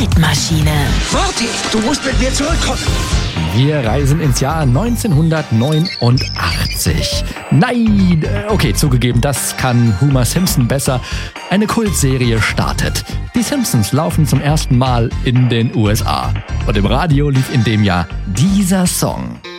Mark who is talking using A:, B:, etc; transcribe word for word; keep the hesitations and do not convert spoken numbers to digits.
A: Zeitmaschine.
B: Marty, du musst mit mir zurückkommen.
C: Wir reisen ins Jahr neunzehnhundertneunundachtzig. Nein, okay, zugegeben, das kann Homer Simpson besser. Eine Kultserie startet. Die Simpsons laufen zum ersten Mal in den U S A. Und im Radio lief in dem Jahr dieser Song.